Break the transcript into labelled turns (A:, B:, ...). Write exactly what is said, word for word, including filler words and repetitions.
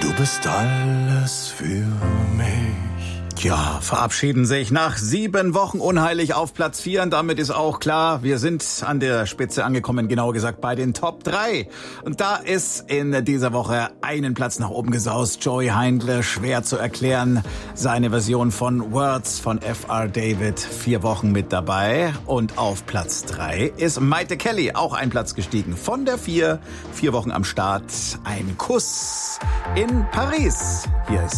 A: Du bist alles für mich.
B: Ja, verabschieden sich nach sieben Wochen unheilig auf Platz vier. Und damit ist auch klar, wir sind an der Spitze angekommen, genauer gesagt bei den Top drei. Und da ist in dieser Woche einen Platz nach oben gesaust. Joey Heindle, schwer zu erklären. Seine Version von Words von F R David, vier Wochen mit dabei. Und auf Platz drei ist Maite Kelly, auch ein Platz gestiegen. Von der vier, vier Wochen am Start. Ein Kuss in Paris. Hier ist